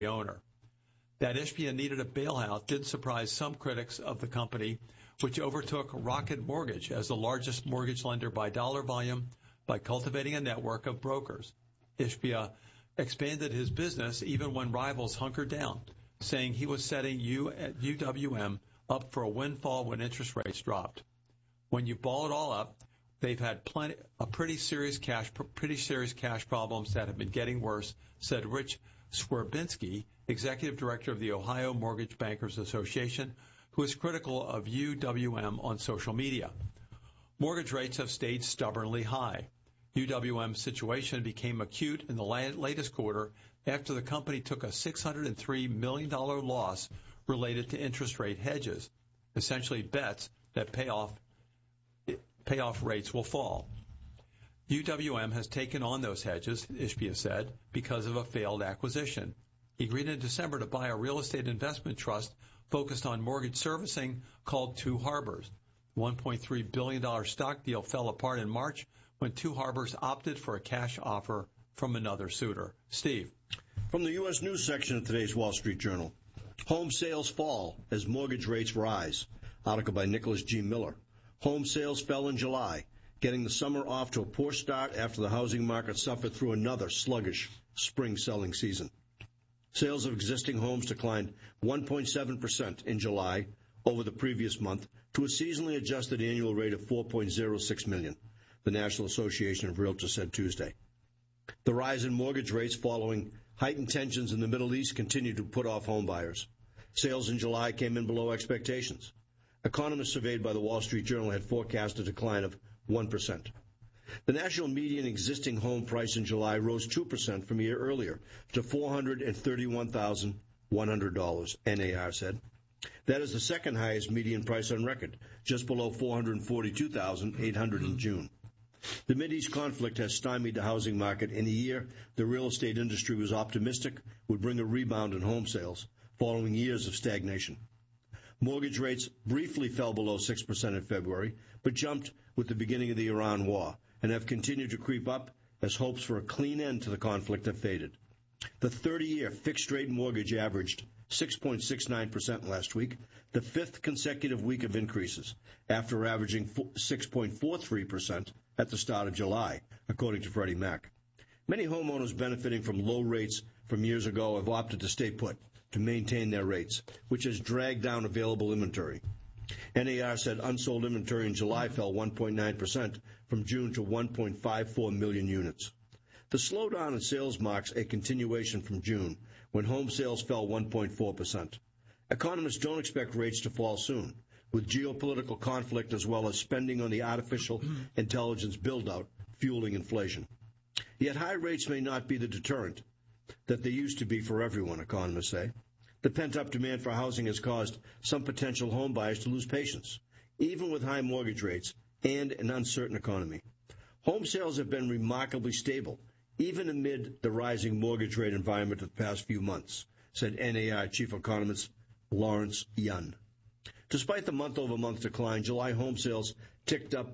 owner. That Ishbia needed a bailout did surprise some critics of the company, which overtook Rocket Mortgage as the largest mortgage lender by dollar volume by cultivating a network of brokers. Ishbia expanded his business even when rivals hunkered down, saying he was setting UWM up for a windfall when interest rates dropped. When you ball it all up, they've had pretty serious cash problems that have been getting worse, said Rich Swerbinski, executive director of the Ohio Mortgage Bankers Association, who is critical of UWM on social media. Mortgage rates have stayed stubbornly high. UWM's situation became acute in the latest quarter after the company took a $603 million loss related to interest rate hedges, essentially bets that payoff rates will fall. UWM has taken on those hedges, Ishbia said, because of a failed acquisition. He agreed in December to buy a real estate investment trust focused on mortgage servicing called Two Harbors. The $1.3 billion stock deal fell apart in March when Two Harbors opted for a cash offer from another suitor. Steve. From the U.S. News section of today's Wall Street Journal. Home sales fall as mortgage rates rise. Article by Nicholas G. Miller. Home sales fell in July, getting the summer off to a poor start after the housing market suffered through another sluggish spring selling season. Sales of existing homes declined 1.7% in July over the previous month to a seasonally adjusted annual rate of 4.06 million, the National Association of Realtors said Tuesday. The rise in mortgage rates following heightened tensions in the Middle East continued to put off home buyers. Sales in July came in below expectations. Economists surveyed by the Wall Street Journal had forecast a decline of 1%. The national median existing home price in July rose 2% from a year earlier to $431,100, NAR said. That is the second highest median price on record, just below $442,800 in June. The Mideast conflict has stymied the housing market in a year the real estate industry was optimistic would bring a rebound in home sales following years of stagnation. Mortgage rates briefly fell below 6% in February, but jumped with the beginning of the Iran war and have continued to creep up as hopes for a clean end to the conflict have faded. The 30-year fixed-rate mortgage averaged 6.69% last week, the fifth consecutive week of increases, after averaging 6.43% at the start of July, according to Freddie Mac. Many homeowners benefiting from low rates from years ago have opted to stay put to maintain their rates, which has dragged down available inventory. NAR said unsold inventory in July fell 1.9% from June to 1.54 million units. The slowdown in sales marks a continuation from June, when home sales fell 1.4%. Economists don't expect rates to fall soon, with geopolitical conflict as well as spending on the artificial intelligence build-out fueling inflation. Yet high rates may not be the deterrent that they used to be for everyone, economists say. The pent-up demand for housing has caused some potential home buyers to lose patience, even with high mortgage rates and an uncertain economy. Home sales have been remarkably stable, even amid the rising mortgage rate environment of the past few months, said NAR chief economist Lawrence Yun. Despite the month-over-month decline, July home sales ticked up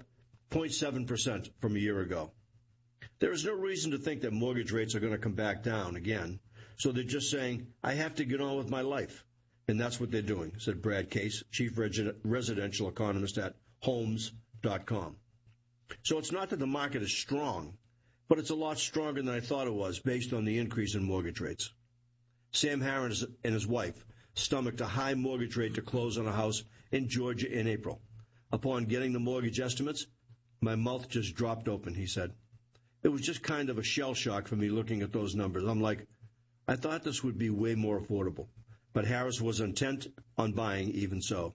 0.7% from a year ago. There is no reason to think that mortgage rates are going to come back down again, so they're just saying, I have to get on with my life. And that's what they're doing, said Brad Case, chief residential economist at Homes.com. So it's not that the market is strong, but it's a lot stronger than I thought it was based on the increase in mortgage rates. Sam Harris and his wife stomached a high mortgage rate to close on a house in Georgia in April. Upon getting the mortgage estimates, my mouth just dropped open, he said. It was just kind of a shell shock for me looking at those numbers. I'm like, I thought this would be way more affordable. But Harris was intent on buying even so.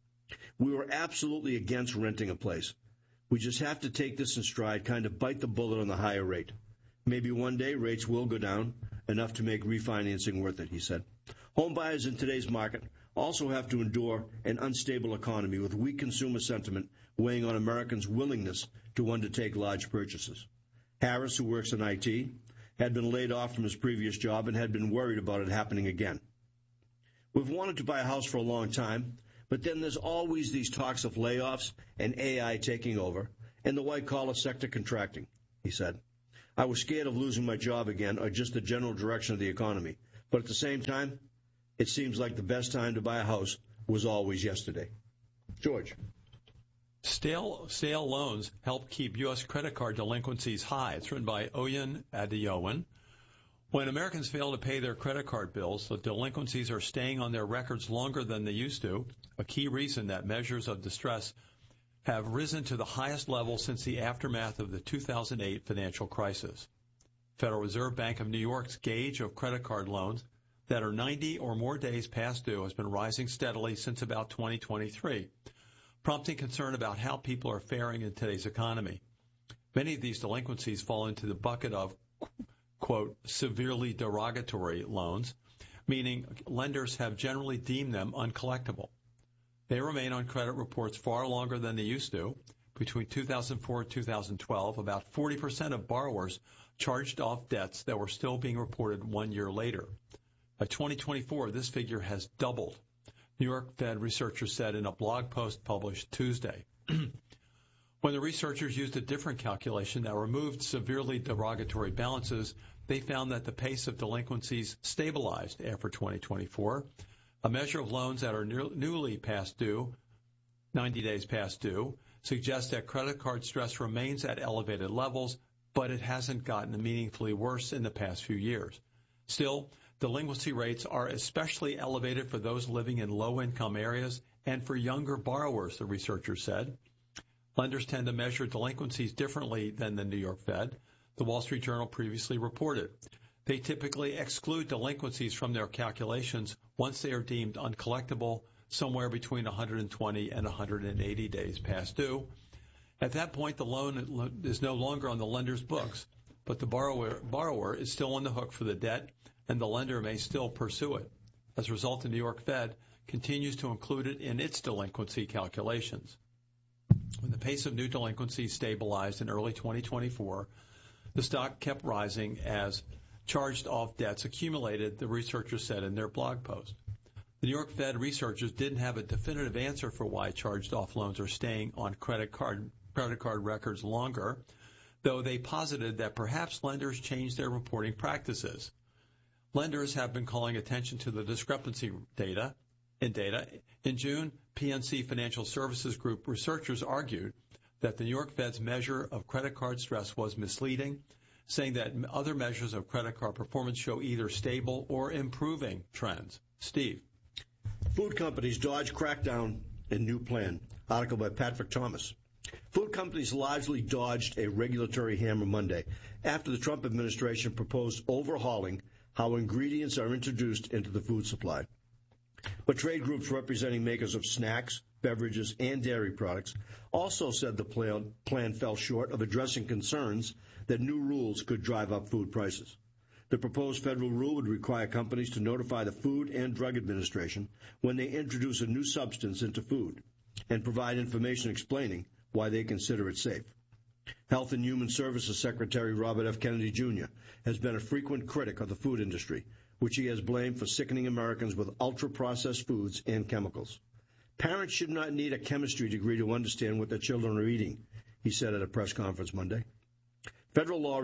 We were absolutely against renting a place. We just have to take this in stride, kind of bite the bullet on the higher rate. Maybe one day rates will go down, enough to make refinancing worth it, he said. Home buyers in today's market also have to endure an unstable economy with weak consumer sentiment weighing on Americans' willingness to undertake large purchases. Harris, who works in IT, had been laid off from his previous job and had been worried about it happening again. We've wanted to buy a house for a long time, but then there's always these talks of layoffs and AI taking over and the white-collar sector contracting, he said. I was scared of losing my job again or just the general direction of the economy, But at the same time, it seems like the best time to buy a house was always yesterday. George. Stale loans help keep U.S. credit card delinquencies high. It's written by Oyen Adeowen. When Americans fail to pay their credit card bills, the delinquencies are staying on their records longer than they used to, a key reason that measures of distress have risen to the highest level since the aftermath of the 2008 financial crisis. Federal Reserve Bank of New York's gauge of credit card loans that are 90 or more days past due has been rising steadily since about 2023, prompting concern about how people are faring in today's economy. Many of these delinquencies fall into the bucket of, quote, severely derogatory loans, meaning lenders have generally deemed them uncollectible. They remain on credit reports far longer than they used to. Between 2004 and 2012, about 40% of borrowers charged off debts that were still being reported 1 year later. By 2024, this figure has doubled, New York Fed researchers said in a blog post published Tuesday. When the researchers used a different calculation that removed severely derogatory balances, they found that the pace of delinquencies stabilized after 2024. A measure of loans that are newly past due, 90 days past due, suggests that credit card stress remains at elevated levels, but it hasn't gotten meaningfully worse in the past few years. Still, delinquency rates are especially elevated for those living in low-income areas and for younger borrowers, the researchers said. Lenders tend to measure delinquencies differently than the New York Fed, the Wall Street Journal previously reported. They typically exclude delinquencies from their calculations once they are deemed uncollectible, somewhere between 120 and 180 days past due. At that point, the loan is no longer on the lender's books, but the borrower is still on the hook for the debt, and the lender may still pursue it. As a result, the New York Fed continues to include it in its delinquency calculations. When the pace of new delinquencies stabilized in early 2024, the stock kept rising as charged-off debts accumulated, the researchers said in their blog post. The New York Fed researchers didn't have a definitive answer for why charged-off loans are staying on credit card records longer, though they posited that perhaps lenders changed their reporting practices. Lenders have been calling attention to the discrepancy data. In June, PNC Financial Services Group researchers argued that the New York Fed's measure of credit card stress was misleading, saying that other measures of credit card performance show either stable or improving trends. Steve. Food companies dodge crackdown in new plan. Article by Patrick Thomas. Food companies largely dodged a regulatory hammer Monday after the Trump administration proposed overhauling how ingredients are introduced into the food supply. But trade groups representing makers of snacks, beverages, and dairy products also said the plan fell short of addressing concerns that new rules could drive up food prices. The proposed federal rule would require companies to notify the Food and Drug Administration when they introduce a new substance into food and provide information explaining why they consider it safe. Health and Human Services Secretary Robert F. Kennedy Jr. has been a frequent critic of the food industry, which he has blamed for sickening Americans with ultra-processed foods and chemicals. Parents should not need a chemistry degree to understand what their children are eating, he said at a press conference Monday. Federal law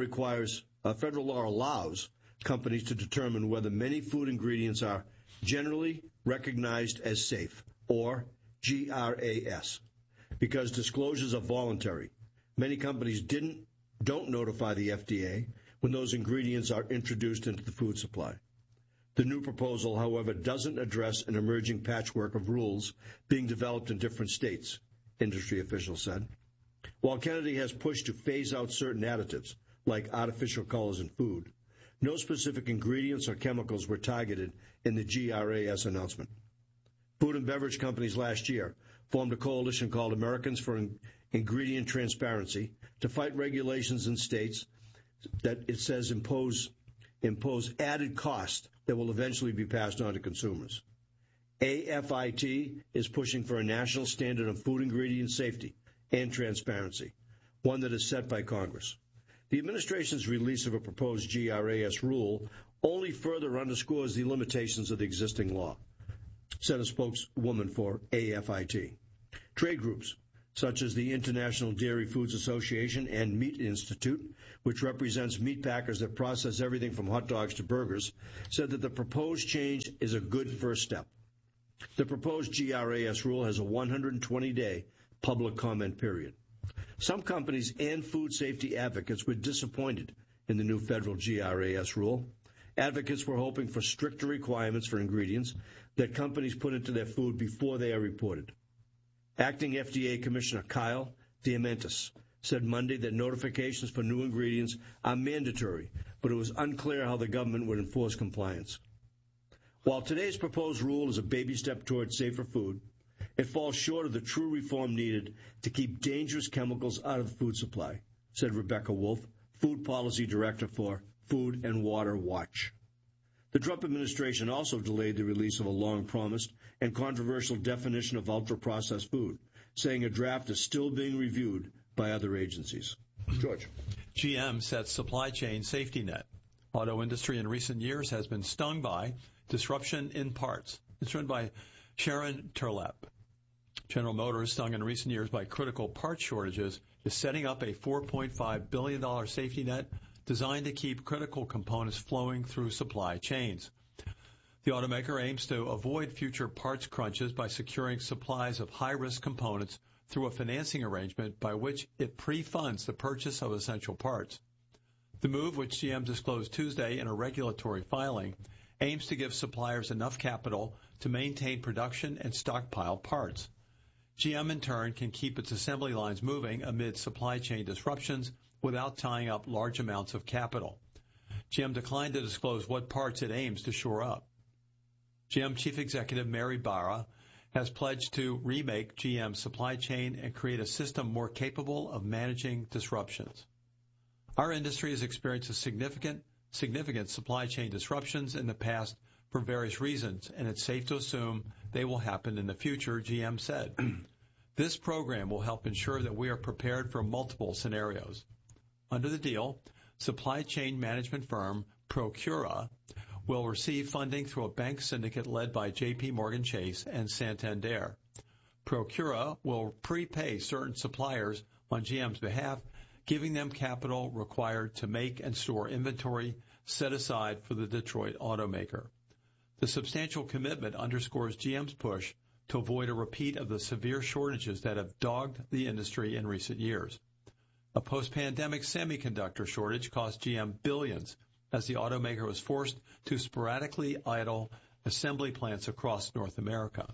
allows companies to determine whether many food ingredients are generally recognized as safe, or GRAS, because disclosures are voluntary. Many companies don't notify the FDA when those ingredients are introduced into the food supply. The new proposal, however, doesn't address an emerging patchwork of rules being developed in different states, industry officials said. While Kennedy has pushed to phase out certain additives, like artificial colors in food, no specific ingredients or chemicals were targeted in the GRAS announcement. Food and beverage companies last year formed a coalition called Americans for Ingredient Transparency to fight regulations in states that it says impose added cost that will eventually be passed on to consumers. AFIT is pushing for a national standard of food ingredient safety and transparency, one that is set by Congress. The administration's release of a proposed GRAS rule only further underscores the limitations of the existing law, said a spokeswoman for AFIT. Trade groups, such as the International Dairy Foods Association and Meat Institute, which represents meat packers that process everything from hot dogs to burgers, said that the proposed change is a good first step. The proposed GRAS rule has a 120-day public comment period. Some companies and food safety advocates were disappointed in the new federal GRAS rule. Advocates were hoping for stricter requirements for ingredients that companies put into their food before they are reported. Acting FDA Commissioner Kyle Diamantis said Monday that notifications for new ingredients are mandatory, but it was unclear how the government would enforce compliance. While today's proposed rule is a baby step towards safer food, it falls short of the true reform needed to keep dangerous chemicals out of the food supply, said Rebecca Wolf, Food Policy Director for Food and Water Watch. The Trump administration also delayed the release of a long-promised and controversial definition of ultra-processed food, saying a draft is still being reviewed by other agencies. George. GM sets supply chain safety net. Auto industry in recent years has been stung by disruption in parts. It's run by Sharon Turlap. General Motors, stung in recent years by critical part shortages, is setting up a $4.5 billion safety net designed to keep critical components flowing through supply chains. The automaker aims to avoid future parts crunches by securing supplies of high-risk components through a financing arrangement by which it pre-funds the purchase of essential parts. The move, which GM disclosed Tuesday in a regulatory filing, aims to give suppliers enough capital to maintain production and stockpile parts. GM, in turn, can keep its assembly lines moving amid supply chain disruptions without tying up large amounts of capital. GM declined to disclose what parts it aims to shore up. GM Chief Executive Mary Barra has pledged to remake GM's supply chain and create a system more capable of managing disruptions. Our industry has experienced significant supply chain disruptions in the past for various reasons, and it's safe to assume they will happen in the future, GM said. This program will help ensure that we are prepared for multiple scenarios. Under the deal, supply chain management firm Procura will receive funding through a bank syndicate led by J.P. Morgan Chase and Santander. Procura will prepay certain suppliers on GM's behalf, giving them capital required to make and store inventory set aside for the Detroit automaker. The substantial commitment underscores GM's push to avoid a repeat of the severe shortages that have dogged the industry in recent years. A post-pandemic semiconductor shortage cost GM billions as the automaker was forced to sporadically idle assembly plants across North America.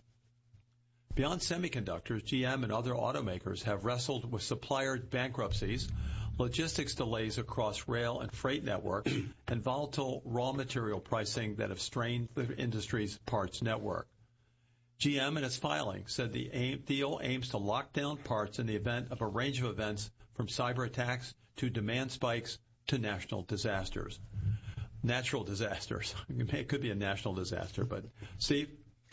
Beyond semiconductors, GM and other automakers have wrestled with supplier bankruptcies, logistics delays across rail and freight networks, and volatile raw material pricing that have strained the industry's parts network. GM, in its filing, said the deal aims to lock down parts in the event of a range of events from cyber attacks to demand spikes to national disasters. Natural disasters. It could be a national disaster, but Steve?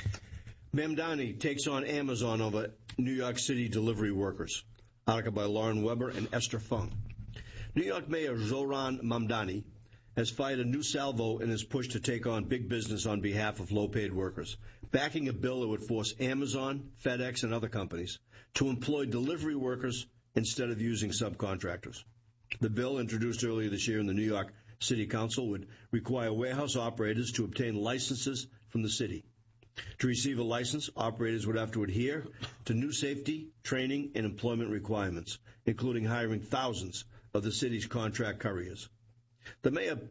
Mamdani takes on Amazon over New York City delivery workers. Article by Lauren Weber and Esther Fung. New York Mayor Zohran Mamdani has fired a new salvo in his push to take on big business on behalf of low-paid workers, backing a bill that would force Amazon, FedEx, and other companies to employ delivery workers instead of using subcontractors. The bill, introduced earlier this year in the New York City Council, would require warehouse operators to obtain licenses from the city. To receive a license, operators would have to adhere to new safety, training, and employment requirements, including hiring thousands of the city's contract couriers. The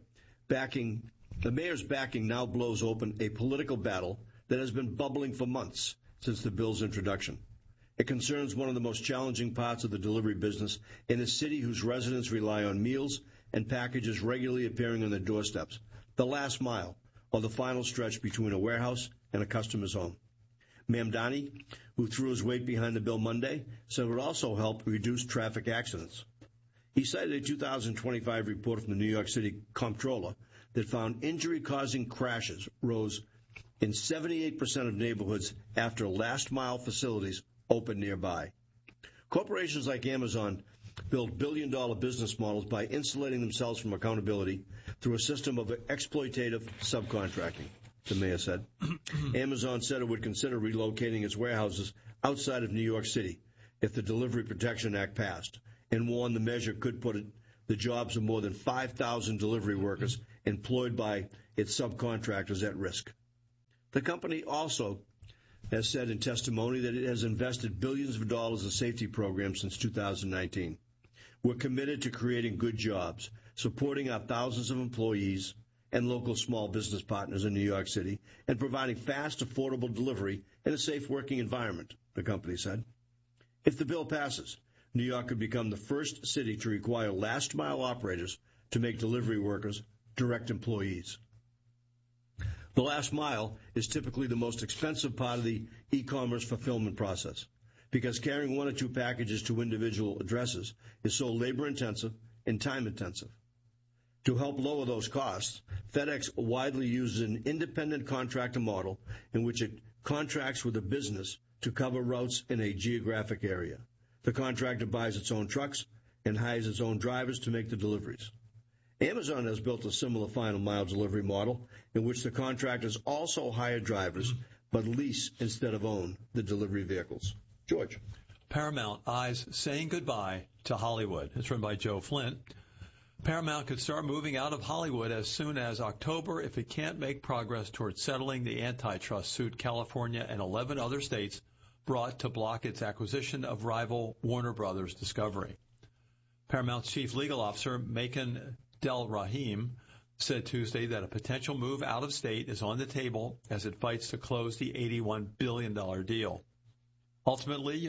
mayor's backing now blows open a political battle that has been bubbling for months since the bill's introduction. It concerns one of the most challenging parts of the delivery business in a city whose residents rely on meals and packages regularly appearing on their doorsteps, the last mile, or the final stretch between a warehouse and a customer's home. Mamdani, who threw his weight behind the bill Monday, said it would also help reduce traffic accidents. He cited a 2025 report from the New York City Comptroller that found injury-causing crashes rose in 78% of neighborhoods after last-mile facilities opened nearby. Corporations like Amazon build billion-dollar business models by insulating themselves from accountability through a system of exploitative subcontracting, the mayor said. Amazon said it would consider relocating its warehouses outside of New York City if the Delivery Protection Act passed, and warned the measure could put the jobs of more than 5,000 delivery workers employed by its subcontractors at risk. The company also has said in testimony that it has invested billions of dollars in safety programs since 2019. We're committed to creating good jobs, supporting our thousands of employees and local small business partners in New York City, and providing fast, affordable delivery in a safe working environment, the company said. If the bill passes, New York could become the first city to require last-mile operators to make delivery workers direct employees. The last mile is typically the most expensive part of the e-commerce fulfillment process because carrying one or two packages to individual addresses is so labor-intensive and time-intensive. To help lower those costs, FedEx widely uses an independent contractor model in which it contracts with a business to cover routes in a geographic area. The contractor buys its own trucks and hires its own drivers to make the deliveries. Amazon has built a similar final mile delivery model in which the contractors also hire drivers but lease instead of own the delivery vehicles. George. Paramount eyes saying goodbye to Hollywood. It's written by Joe Flint. Paramount could start moving out of Hollywood as soon as October if it can't make progress towards settling the antitrust suit California and 11 other states brought to block its acquisition of rival Warner Brothers Discovery. Paramount's chief legal officer, Macon Del Rahim, said Tuesday that a potential move out of state is on the table as it fights to close the $81 billion deal. Ultimately,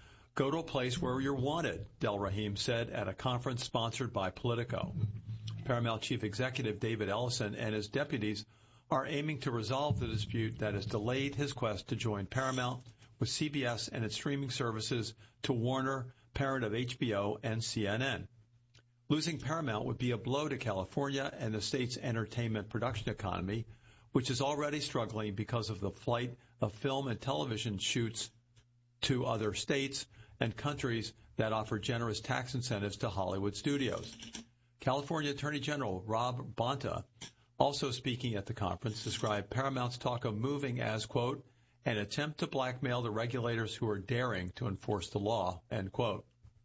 go to a place where you're wanted, Del Rahim said at a conference sponsored by Politico. Paramount chief executive David Ellison and his deputies are aiming to resolve the dispute that has delayed his quest to join Paramount with CBS and its streaming services to Warner, parent of HBO and CNN. Losing Paramount would be a blow to California and the state's entertainment production economy, which is already struggling because of the flight of film and television shoots to other states and countries that offer generous tax incentives to Hollywood studios. California Attorney General Rob Bonta, also speaking at the conference, described Paramount's talk of moving as, quote, an attempt to blackmail the regulators who are daring to enforce the law, end quote.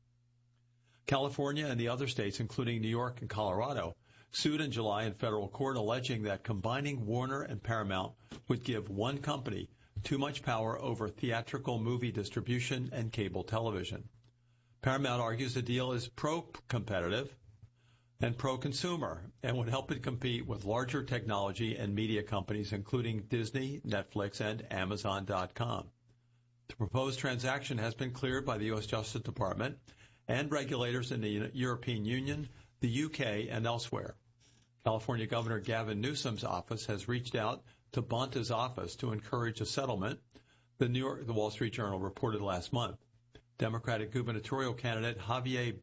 California and the other states, including New York and Colorado, sued in July in federal court alleging that combining Warner and Paramount would give one company too much power over theatrical movie distribution and cable television. Paramount argues the deal is pro-competitive and pro-consumer and would help it compete with larger technology and media companies, including Disney, Netflix, and Amazon.com. The proposed transaction has been cleared by the U.S. Justice Department and regulators in the European Union, the UK, and elsewhere. California Governor Gavin Newsom's office has reached out to Bonta's office to encourage a settlement, the Wall Street Journal reported last month. Democratic gubernatorial candidate Javier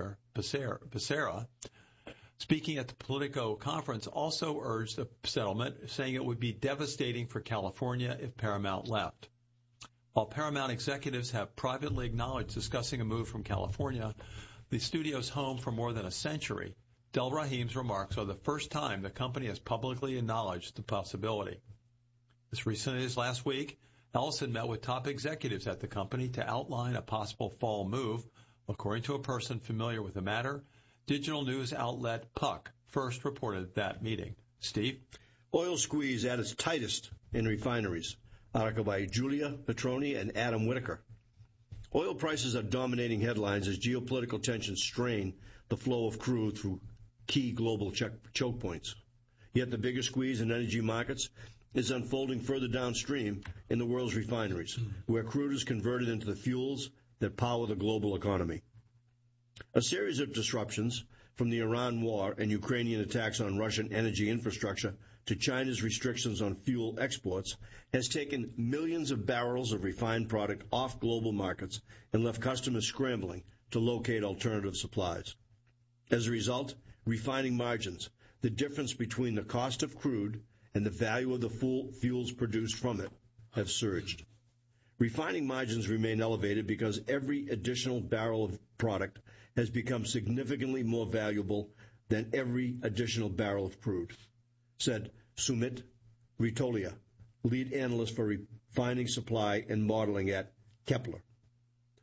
Becerra, speaking at the Politico conference, also urged a settlement, saying it would be devastating for California if Paramount left. While Paramount executives have privately acknowledged discussing a move from California, the studio's home for more than a century, Del Rahim's remarks are the first time the company has publicly acknowledged the possibility. As recently as last week, Ellison met with top executives at the company to outline a possible fall move. According to a person familiar with the matter, digital news outlet Puck first reported that meeting. Steve? Oil squeeze at its tightest in refineries. Article by Julia Petroni and Adam Whitaker. Oil prices are dominating headlines as geopolitical tensions strain the flow of crude through key global choke points. Yet the bigger squeeze in energy markets is unfolding further downstream in the world's refineries, where crude is converted into the fuels that power the global economy. A series of disruptions, from the Iran war and Ukrainian attacks on Russian energy infrastructure to China's restrictions on fuel exports, has taken millions of barrels of refined product off global markets and left customers scrambling to locate alternative supplies. As a result, refining margins, the difference between the cost of crude and the value of the fuels produced from it, have surged. Refining margins remain elevated because every additional barrel of product has become significantly more valuable than every additional barrel of crude, said Sumit Ritolia, lead analyst for refining supply and modeling at Kepler.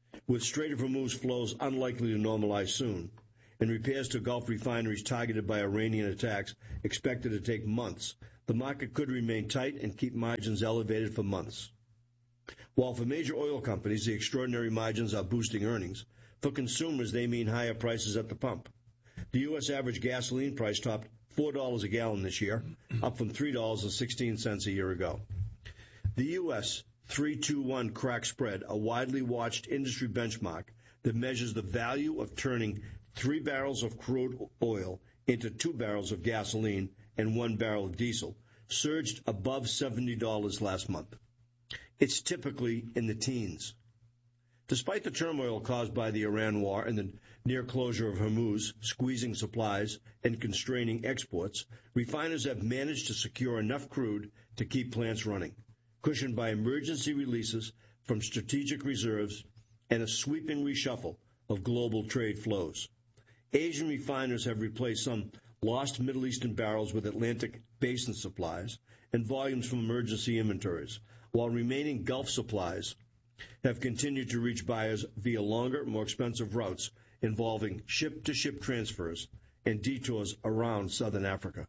With Strait of Hormuz flows unlikely to normalize soon, and repairs to Gulf refineries targeted by Iranian attacks expected to take months, the market could remain tight and keep margins elevated for months. While for major oil companies, the extraordinary margins are boosting earnings, for consumers, they mean higher prices at the pump. The U.S. average gasoline price topped $4 a gallon this year, up from $3.16 a year ago. The U.S. 3-2-1 crack spread, a widely watched industry benchmark that measures the value of turning 3 barrels of crude oil into 2 barrels of gasoline and 1 barrel of diesel, surged above $70 last month. It's typically in the teens. Despite the turmoil caused by the Iran war and the near closure of Hormuz, squeezing supplies and constraining exports, refiners have managed to secure enough crude to keep plants running, cushioned by emergency releases from strategic reserves and a sweeping reshuffle of global trade flows. Asian refiners have replaced some lost Middle Eastern barrels with Atlantic basin supplies and volumes from emergency inventories, while remaining Gulf supplies have continued to reach buyers via longer, more expensive routes involving ship-to-ship transfers and detours around southern Africa.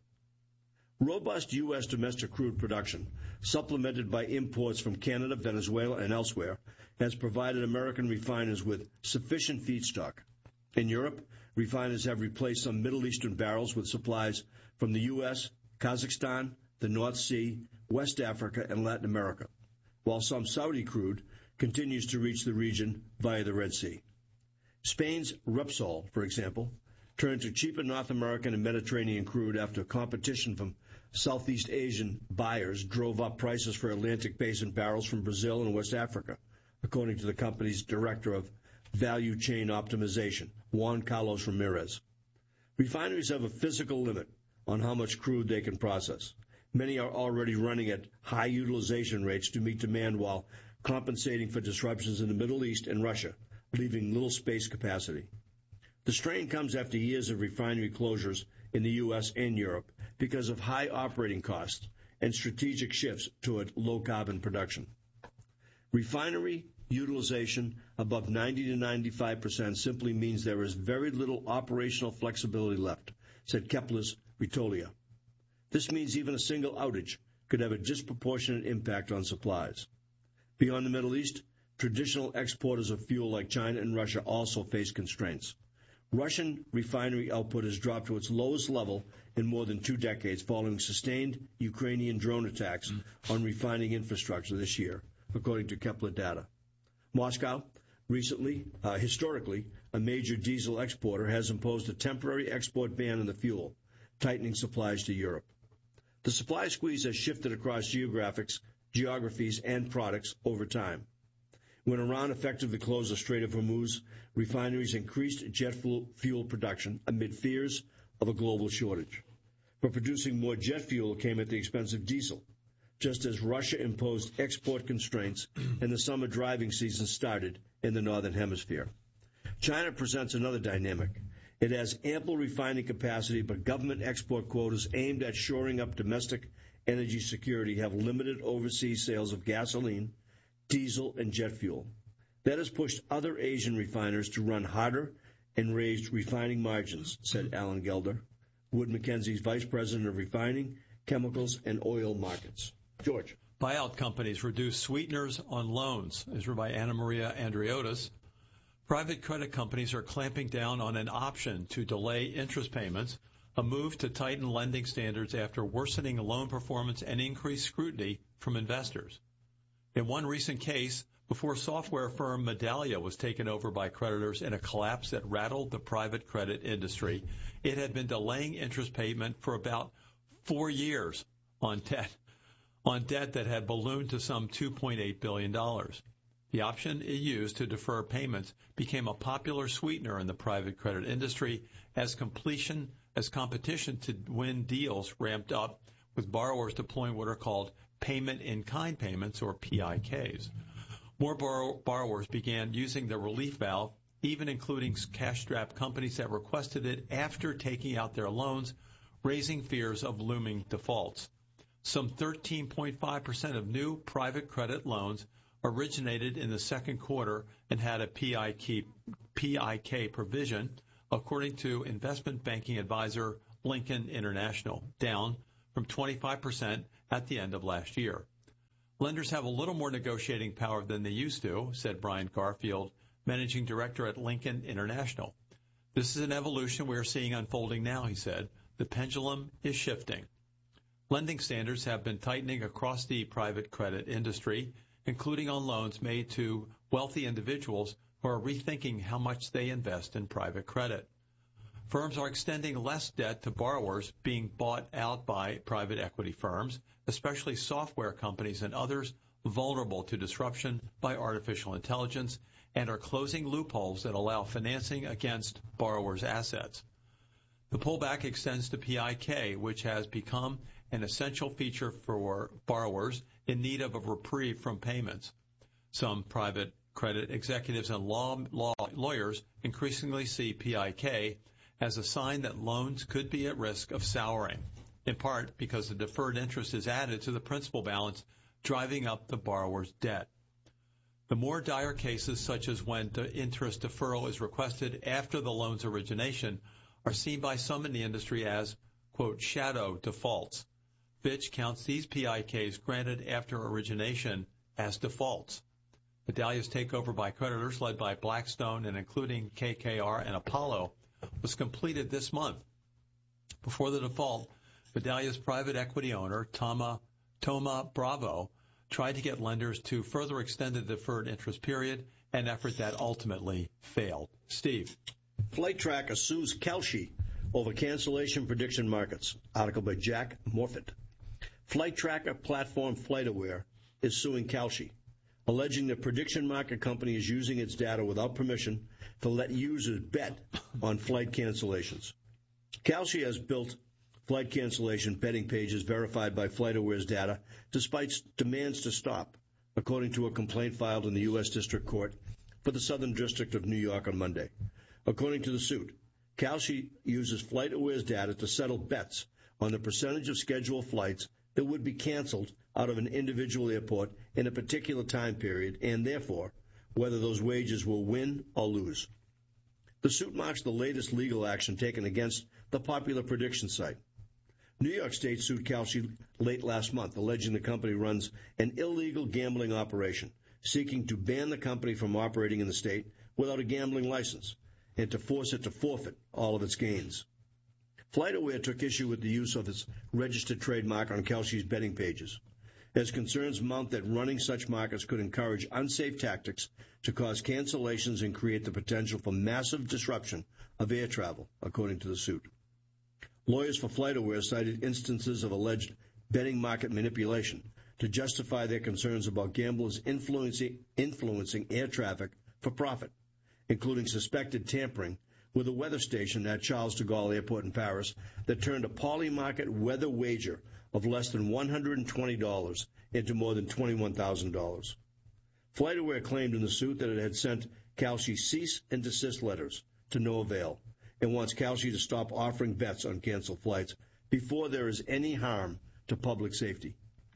Robust U.S. domestic crude production, supplemented by imports from Canada, Venezuela, and elsewhere, has provided American refiners with sufficient feedstock. In Europe, refiners have replaced some Middle Eastern barrels with supplies from the U.S., Kazakhstan, the North Sea, West Africa, and Latin America, while some Saudi crude continues to reach the region via the Red Sea. Spain's Repsol, for example, turned to cheaper North American and Mediterranean crude after competition from Southeast Asian buyers drove up prices for Atlantic Basin barrels from Brazil and West Africa, according to the company's Director of Value Chain Optimization, Juan Carlos Ramirez. Refineries have a physical limit on how much crude they can process. Many are already running at high utilization rates to meet demand while compensating for disruptions in the Middle East and Russia, leaving little space capacity. The strain comes after years of refinery closures in the U.S. and Europe because of high operating costs and strategic shifts toward low-carbon production. Refinery utilization above 90 to 95% simply means there is very little operational flexibility left, said Kepler's Ritolia. This means even a single outage could have a disproportionate impact on supplies. Beyond the Middle East, traditional exporters of fuel like China and Russia also face constraints. Russian refinery output has dropped to its lowest level in more than 2 decades following sustained Ukrainian drone attacks on refining infrastructure this year, according to Kepler data. Moscow, historically, a major diesel exporter, has imposed a temporary export ban on the fuel, tightening supplies to Europe. The supply squeeze has shifted across geographies and products over time. When Iran effectively closed the Strait of Hormuz, refineries increased jet fuel production amid fears of a global shortage. But producing more jet fuel came at the expense of diesel, just as Russia imposed export constraints and the summer driving season started in the Northern Hemisphere. China presents another dynamic. It has ample refining capacity, but government export quotas aimed at shoring up domestic energy security have limited overseas sales of gasoline, diesel, and jet fuel. That has pushed other Asian refiners to run harder and raised refining margins, said Alan Gelder, Wood Mackenzie's Vice President of Refining, Chemicals, and Oil Markets. George. Buyout companies reduce sweeteners on loans, as written by Anna Maria Andriotis. Private credit companies are clamping down on an option to delay interest payments, a move to tighten lending standards after worsening loan performance and increased scrutiny from investors. In one recent case, before software firm Medallia was taken over by creditors in a collapse that rattled the private credit industry, it had been delaying interest payment for about 4 years on debt that had ballooned to some $2.8 billion. The option it used to defer payments became a popular sweetener in the private credit industry as competition to win deals ramped up, with borrowers deploying what are called payment-in-kind payments, or PIKs. More borrowers began using the relief valve, even including cash-strapped companies that requested it after taking out their loans, raising fears of looming defaults. Some 13.5% of new private credit loans originated in the second quarter and had a PIK provision, according to investment banking advisor Lincoln International, down from 25% at the end of last year. Lenders have a little more negotiating power than they used to, said Brian Garfield, managing director at Lincoln International. This is an evolution we are seeing unfolding now, he said. The pendulum is shifting. Lending standards have been tightening across the private credit industry, including on loans made to wealthy individuals who are rethinking how much they invest in private credit. Firms are extending less debt to borrowers being bought out by private equity firms, especially software companies and others vulnerable to disruption by artificial intelligence, and are closing loopholes that allow financing against borrowers' assets. The pullback extends to PIK, which has become an essential feature for borrowers in need of a reprieve from payments. Some private credit executives and lawyers increasingly see PIK as a sign that loans could be at risk of souring, in part because the deferred interest is added to the principal balance, driving up the borrower's debt. The more dire cases, such as when the interest deferral is requested after the loan's origination, are seen by some in the industry as, quote, shadow defaults. Fitch counts these PIKs granted after origination as defaults. Medallia's takeover by creditors, led by Blackstone and including KKR and Apollo, was completed this month. Before the default, Medallia's private equity owner, Thoma Bravo, tried to get lenders to further extend the deferred interest period, an effort that ultimately failed. Steve. Flight Tracker sues Kalshi over cancellation prediction markets. Article by Jack Morfitt. Flight Tracker platform FlightAware is suing Kalshi, alleging the prediction market company is using its data without permission to let users bet on flight cancellations. Kalshi has built flight cancellation betting pages verified by FlightAware's data, despite demands to stop, according to a complaint filed in the U.S. District Court for the Southern District of New York on Monday. According to the suit, Kalshi uses FlightAware's data to settle bets on the percentage of scheduled flights that would be canceled out of an individual airport in a particular time period, and therefore, whether those wagers will win or lose. The suit marks the latest legal action taken against the popular prediction site. New York State sued Kalshi late last month, alleging the company runs an illegal gambling operation, seeking to ban the company from operating in the state without a gambling license and to force it to forfeit all of its gains. FlightAware took issue with the use of its registered trademark on Kalshi's betting pages, as concerns mount that running such markets could encourage unsafe tactics to cause cancellations and create the potential for massive disruption of air travel, according to the suit. Lawyers for FlightAware cited instances of alleged betting market manipulation to justify their concerns about gamblers influencing air traffic for profit, including suspected tampering with a weather station at Charles de Gaulle Airport in Paris that turned a poly-market weather wager of less than $120 into more than $21,000. FlightAware claimed in the suit that it had sent Kalshi cease and desist letters to no avail and wants Kalshi to stop offering bets on canceled flights before there is any harm to public safety.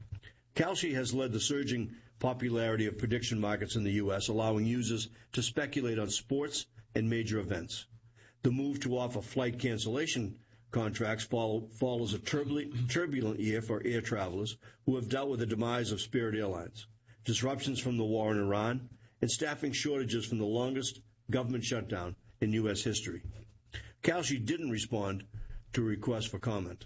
Kalshi has led the surging popularity of prediction markets in the U.S., allowing users to speculate on sports and major events. The move to offer flight cancellation contracts follows a turbulent year for air travelers who have dealt with the demise of Spirit Airlines, disruptions from the war in Iran, and staffing shortages from the longest government shutdown in U.S. history. Kalshi didn't respond to a request for comment.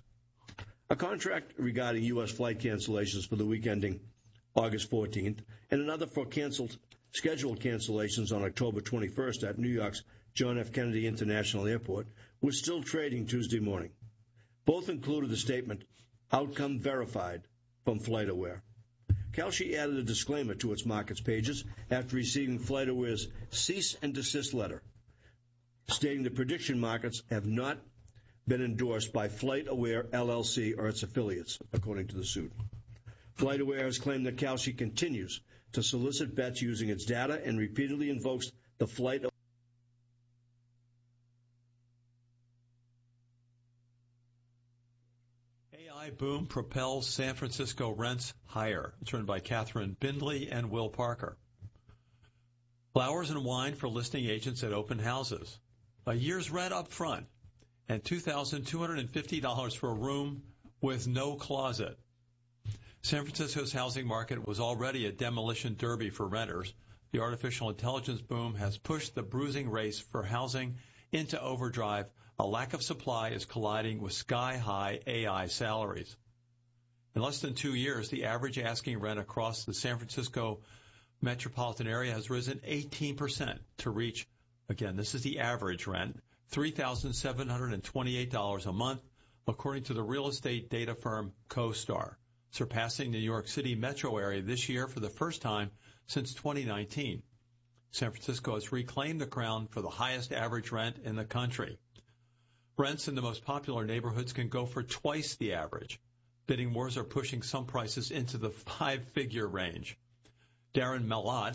A contract regarding U.S. flight cancellations for the week ending August 14th and another for scheduled cancellations on October 21st at New York's John F. Kennedy International Airport was still trading Tuesday morning. Both included the statement, outcome verified, from FlightAware. Kalshi added a disclaimer to its markets pages after receiving FlightAware's cease and desist letter, stating the prediction markets have not been endorsed by FlightAware LLC or its affiliates, according to the suit. FlightAware has claimed that Kalshi continues to solicit bets using its data and repeatedly invokes the FlightAware boom propels San Francisco rents higher. It's written by Catherine Bindley and Will Parker. Flowers and wine for listing agents at open houses. A year's rent up front and $2,250 for a room with no closet. San Francisco's housing market was already a demolition derby for renters. The artificial intelligence boom has pushed the bruising race for housing into overdrive. A lack of supply is colliding with sky-high AI salaries. In less than 2 years, the average asking rent across the San Francisco metropolitan area has risen 18% to reach, again, this is the average rent, $3,728 a month, according to the real estate data firm CoStar, surpassing the New York City metro area this year for the first time since 2019. San Francisco has reclaimed the crown for the highest average rent in the country. Rents in the most popular neighborhoods can go for twice the average. Bidding wars are pushing some prices into the five-figure range. Darren Malott,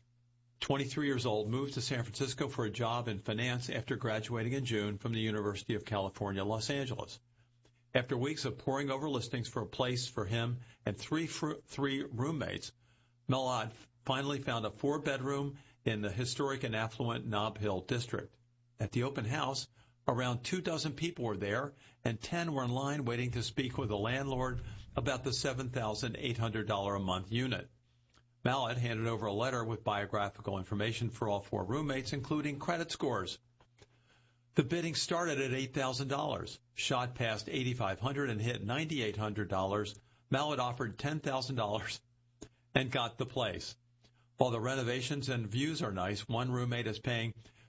23 years old, moved to San Francisco for a job in finance after graduating in June from the University of California, Los Angeles. After weeks of poring over listings for a place for him and three roommates, Malott finally found a 4-bedroom in the historic and affluent Nob Hill district. At the open house, around 24 people were there, and 10 were in line waiting to speak with the landlord about the $7,800 a month unit. Malott handed over a letter with biographical information for all 4 roommates, including credit scores. The bidding started at $8,000, shot past $8,500 and hit $9,800. Malott offered $10,000 and got the place. While the renovations and views are nice, one roommate is paying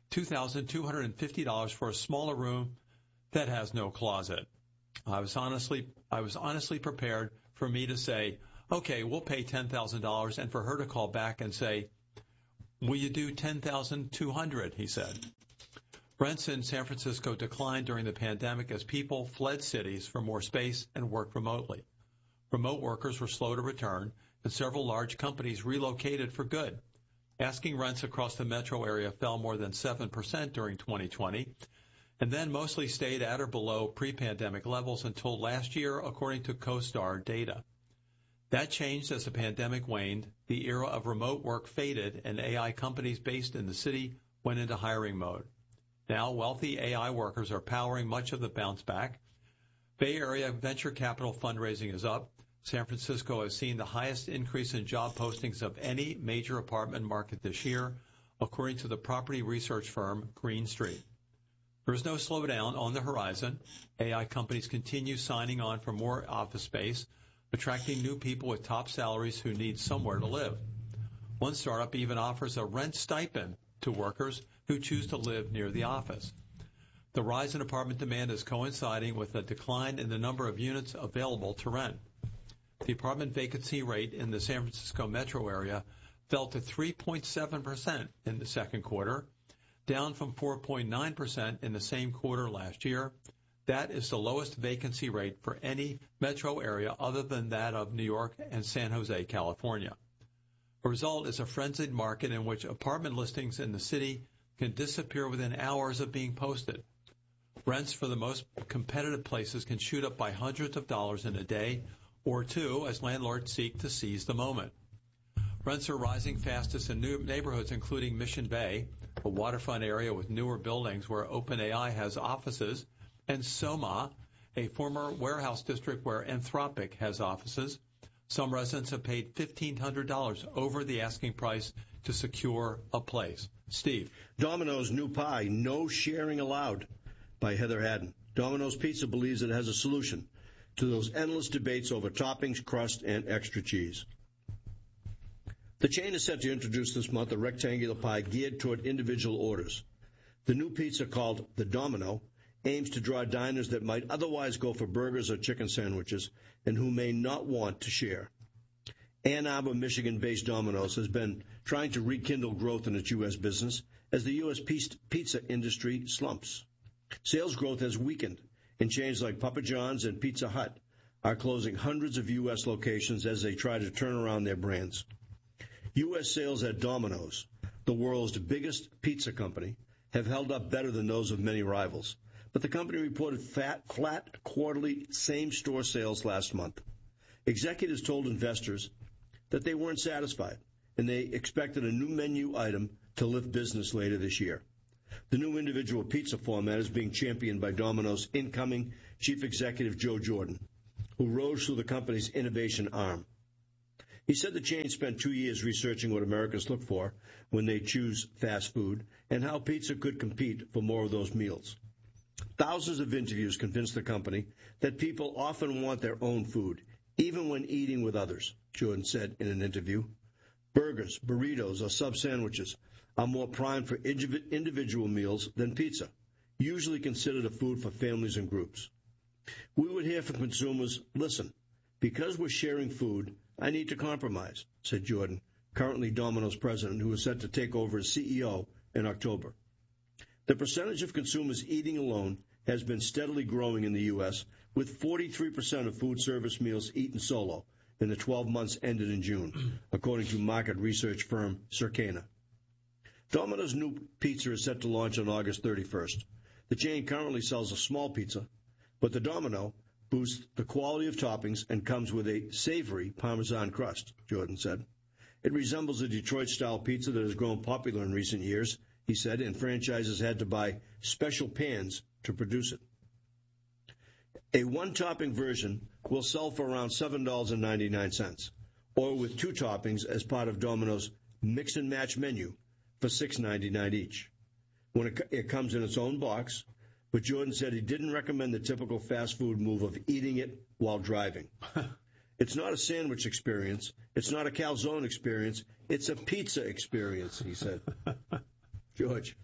$2,250 for a smaller room that has no closet. I was honestly prepared for me to say, okay, we'll pay $10,000, and for her to call back and say, will you do $10,200, he said. Rents in San Francisco declined during the pandemic as people fled cities for more space and worked remotely. Remote workers were slow to return, and several large companies relocated for good. Asking rents across the metro area fell more than 7% during 2020, and then mostly stayed at or below pre-pandemic levels until last year, according to CoStar data. That changed as the pandemic waned, the era of remote work faded, and AI companies based in the city went into hiring mode. Now, wealthy AI workers are powering much of the bounce back. Bay Area venture capital fundraising is up. San Francisco has seen the highest increase in job postings of any major apartment market this year, according to the property research firm Green Street. There is no slowdown on the horizon. AI companies continue signing on for more office space, attracting new people with top salaries who need somewhere to live. One startup even offers a rent stipend to workers who choose to live near the office. The rise in apartment demand is coinciding with a decline in the number of units available to rent. The apartment vacancy rate in the San Francisco metro area fell to 3.7% in the second quarter, down from 4.9% in the same quarter last year. That is the lowest vacancy rate for any metro area other than that of New York and San Jose, California. The result is a frenzied market in which apartment listings in the city can disappear within hours of being posted. Rents for the most competitive places can shoot up by hundreds of dollars in a day or two as landlords seek to seize the moment. Rents are rising fastest in new neighborhoods, including Mission Bay, a waterfront area with newer buildings where OpenAI has offices, and Soma, a former warehouse district where Anthropic has offices. Some residents have paid $1,500 over the asking price to secure a place. Steve. Domino's new pie, no sharing allowed, by Heather Haddon. Domino's Pizza believes it has a solution to those endless debates over toppings, crust, and extra cheese. The chain is set to introduce this month a rectangular pie geared toward individual orders. The new pizza, called the Domino, aims to draw diners that might otherwise go for burgers or chicken sandwiches and who may not want to share. Ann Arbor, Michigan-based Domino's has been trying to rekindle growth in its U.S. business as the U.S. pizza industry slumps. Sales growth has weakened, and chains like Papa John's and Pizza Hut are closing hundreds of U.S. locations as they try to turn around their brands. U.S. sales at Domino's, the world's biggest pizza company, have held up better than those of many rivals, but the company reported flat quarterly same-store sales last month. Executives told investors that they weren't satisfied, and they expected a new menu item to lift business later this year. The new individual pizza format is being championed by Domino's incoming chief executive Joe Jordan, who rose through the company's innovation arm. He said the chain spent 2 years researching what Americans look for when they choose fast food and how pizza could compete for more of those meals. Thousands of interviews convinced the company that people often want their own food, even when eating with others, Jordan said in an interview. Burgers, burritos, or sub-sandwiches are more primed for individual meals than pizza, usually considered a food for families and groups. We would hear from consumers, listen, because we're sharing food, I need to compromise, said Jordan, currently Domino's president, who is set to take over as CEO in October. The percentage of consumers eating alone has been steadily growing in the U.S., with 43% of food service meals eaten solo in the 12 months ended in June, according to market research firm Circana. Domino's new pizza is set to launch on August 31st. The chain currently sells a small pizza, but the Domino boosts the quality of toppings and comes with a savory Parmesan crust, Jordan said. It resembles a Detroit-style pizza that has grown popular in recent years, he said, and franchises had to buy special pans to produce it. A one-topping version will sell for around $7.99, or with two toppings as part of Domino's mix-and-match menu for $6.99 each. When it comes in its own box, but Jordan said he didn't recommend the typical fast food move of eating it while driving. It's not a sandwich experience. It's not a calzone experience. It's a pizza experience, he said. George.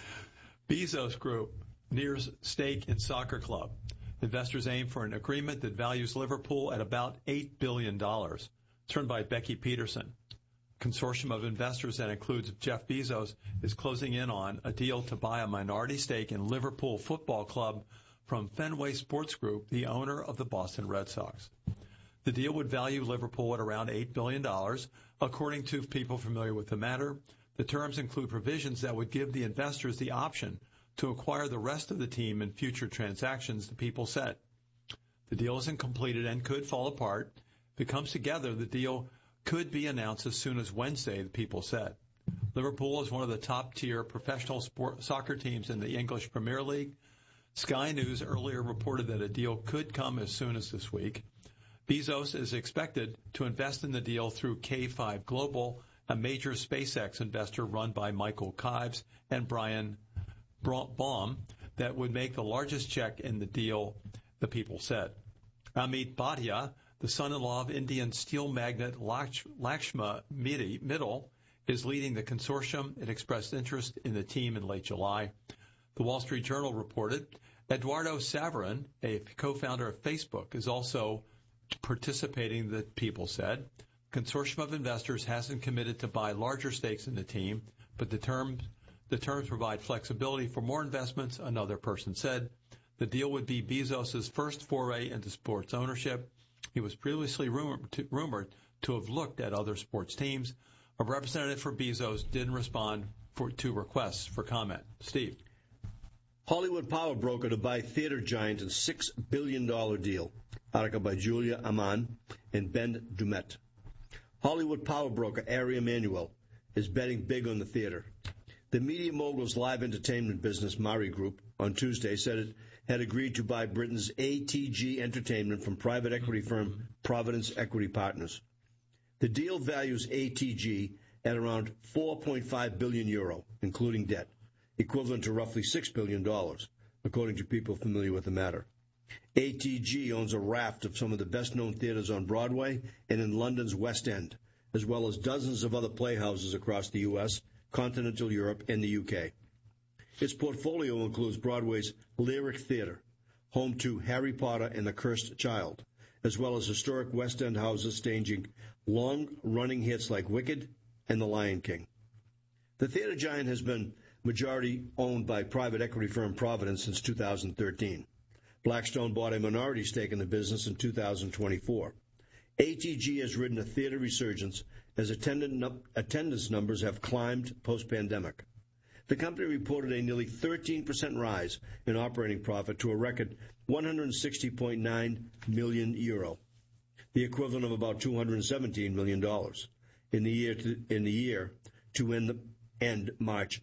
Bezos Group nears stake in soccer club. Investors aim for an agreement that values Liverpool at about $8 billion. Turned by Becky Peterson. Consortium of investors that includes Jeff Bezos is closing in on a deal to buy a minority stake in Liverpool Football Club from Fenway Sports Group, the owner of the Boston Red Sox. The deal would value Liverpool at around $8 billion, according to people familiar with the matter. The terms include provisions that would give the investors the option to acquire the rest of the team in future transactions, the people said. The deal isn't completed and could fall apart. If it comes together, the deal could be announced as soon as Wednesday, the people said. Liverpool is one of the top-tier professional soccer teams in the English Premier League. Sky News earlier reported that a deal could come as soon as this week. Bezos is expected to invest in the deal through K5 Global, a major SpaceX investor run by Michael Kives and Brian Baum, that would make the largest check in the deal, the people said. Amit Bhatia, the son-in-law of Indian steel magnate Lakshma Mittal, is leading the consortium. It expressed interest in the team in late July. The Wall Street Journal reported Eduardo Saverin, a co-founder of Facebook, is also participating, the people said. The consortium of investors hasn't committed to buy larger stakes in the team, but the terms provide flexibility for more investments, another person said. The deal would be Bezos' first foray into sports ownership. He was previously rumored to have looked at other sports teams. A representative for Bezos didn't respond to requests for comment. Steve. Hollywood power broker to buy theater giant in $6 billion deal. Article by Julia Aman and Ben Dumet. Hollywood power broker Ari Emanuel is betting big on the theater. The media mogul's live entertainment business, Mari Group, on Tuesday said it had agreed to buy Britain's ATG Entertainment from private equity firm Providence Equity Partners. The deal values ATG at around €4.5 billion, including debt, equivalent to roughly $6 billion, according to people familiar with the matter. ATG owns a raft of some of the best-known theaters on Broadway and in London's West End, as well as dozens of other playhouses across the U.S., continental Europe, and the U.K. Its portfolio includes Broadway's Lyric Theatre, home to Harry Potter and the Cursed Child, as well as historic West End houses staging long-running hits like Wicked and The Lion King. The theater giant has been majority owned by private equity firm Providence since 2013. Blackstone bought a minority stake in the business in 2024. ATG has ridden a theater resurgence as attendance numbers have climbed post-pandemic. The company reported a nearly 13% rise in operating profit to a record €160.9 million, the equivalent of about $217 million in the year to end March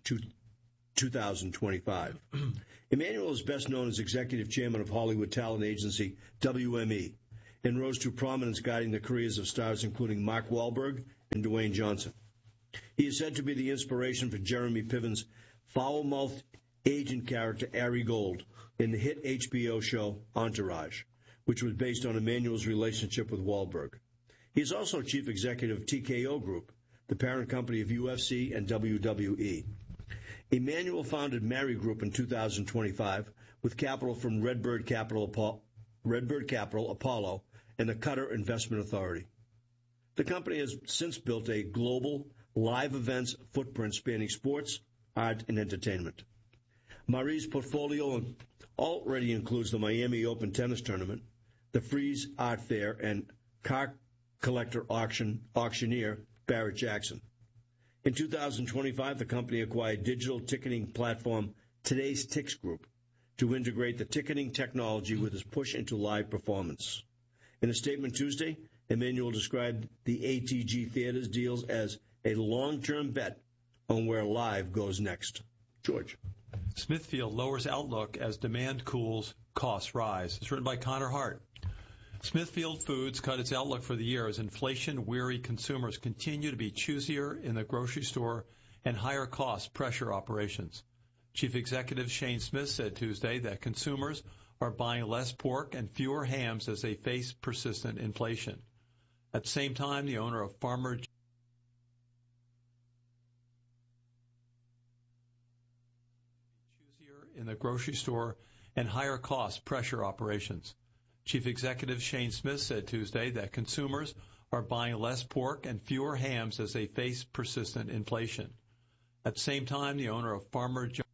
2025. Emanuel is best known as executive chairman of Hollywood talent agency WME and rose to prominence guiding the careers of stars including Mark Wahlberg and Dwayne Johnson. He is said to be the inspiration for Jeremy Piven's foul-mouthed agent character Ari Gold in the hit HBO show Entourage, which was based on Emanuel's relationship with Wahlberg. He is also chief executive of TKO Group, the parent company of UFC and WWE. Emanuel founded Mary Group in 2025 with capital from Redbird Capital, Apollo, and the Qatar Investment Authority. The company has since built a global live events footprint spanning sports, art, and entertainment. Marie's portfolio already includes the Miami Open Tennis Tournament, the Frieze Art Fair, and car collector auctioneer Barrett Jackson. In 2025, the company acquired digital ticketing platform Today's Tix Group to integrate the ticketing technology with its push into live performance. In a statement Tuesday, Emanuel described the ATG Theaters deals as a long-term bet on where live goes next. George. Smithfield lowers outlook as demand cools, costs rise. It's written by Connor Hart. Smithfield Foods cut its outlook for the year as inflation-weary consumers continue to be choosier in the grocery store and higher costs pressure operations. Chief Executive Shane Smith said Tuesday that consumers are buying less pork and fewer hams as they face persistent inflation. At the same time, the owner of Farmer in the grocery store and higher costs pressure operations. Chief Executive Shane Smith said Tuesday that consumers are buying less pork and fewer hams as they face persistent inflation. At the same time, the owner of Farmer